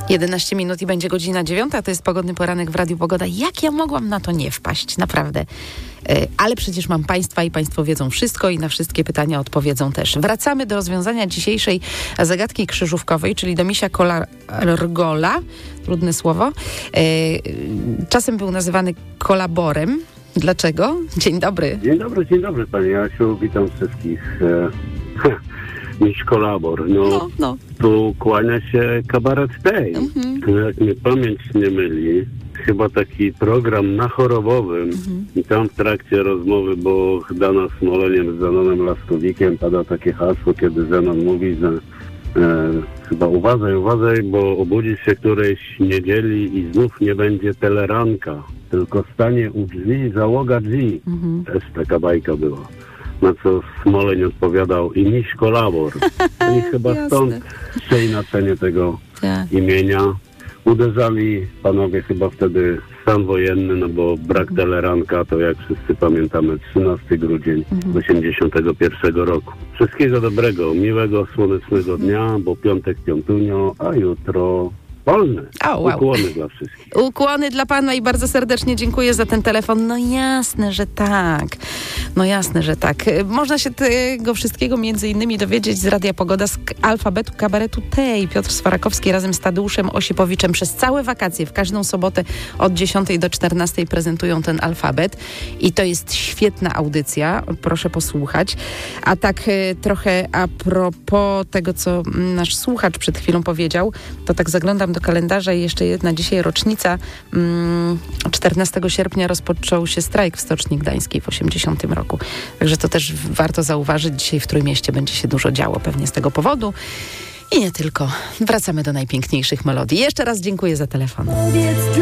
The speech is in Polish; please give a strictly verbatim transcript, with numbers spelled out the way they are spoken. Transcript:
jedenaście minut i będzie godzina dziewiąta, to jest Pogodny Poranek w Radiu Pogoda. Jak ja mogłam na to nie wpaść? Naprawdę. Ale przecież mam Państwa i Państwo wiedzą wszystko i na wszystkie pytania odpowiedzą też. Wracamy do rozwiązania dzisiejszej zagadki krzyżówkowej, czyli do misia kolargola. Trudne słowo. Czasem był nazywany kolaborem. Dlaczego? Dzień dobry. Dzień dobry, dzień dobry Pani Jasiu. Witam wszystkich. Miś kolabor. No, no, no. Tu kłania się kabaret tej. Mm-hmm. Jak mnie pamięć nie myli, chyba taki program na chorobowym mm-hmm. i tam w trakcie rozmowy, bo dana Smoleniem z Zenonem Laskowikiem pada takie hasło, kiedy Zenon mówi, że e, chyba uważaj, uważaj, bo obudzisz się którejś niedzieli i znów nie będzie teleranka, tylko stanie u drzwi załoga drzwi. Mm-hmm. Też taka bajka była. Na co Smoleń odpowiadał i miś kolabor. I chyba stąd przeinaczenie tego tak. imienia. Uderzali panowie chyba wtedy w stan wojenny, no bo brak teleranka to jak wszyscy pamiętamy trzynastego grudnia mhm. osiemdziesiątego pierwszego roku. Wszystkiego dobrego, miłego, słonecznego dnia, bo piątek piątunio, a jutro wolne. Oh, wow. Ukłony dla wszystkich. Ukłony dla Pana i bardzo serdecznie dziękuję za ten telefon. No jasne, że tak. No jasne, że tak. Można się tego wszystkiego między innymi dowiedzieć z Radia Pogoda, z alfabetu kabaretu Tej. Piotr Swarakowski razem z Tadeuszem Osipowiczem przez całe wakacje, w każdą sobotę od dziesiątej do czternastej prezentują ten alfabet. I to jest świetna audycja. Proszę posłuchać. A tak trochę a propos tego, co nasz słuchacz przed chwilą powiedział, to tak zaglądam do kalendarza i jeszcze jedna dzisiaj rocznica. czternastego sierpnia rozpoczął się strajk w Stoczni Gdańskiej w osiemdziesiątym roku. Także to też warto zauważyć. Dzisiaj w Trójmieście będzie się dużo działo pewnie z tego powodu. I nie tylko. Wracamy do najpiękniejszych melodii. Jeszcze raz dziękuję za telefon.